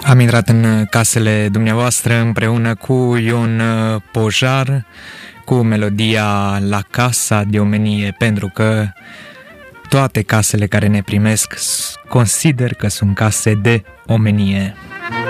Am intrat în casele dumneavoastră împreună cu Ion Pojar, cu melodia La Casa de Omenie, pentru că toate casele care ne primesc consider că sunt case de omenie.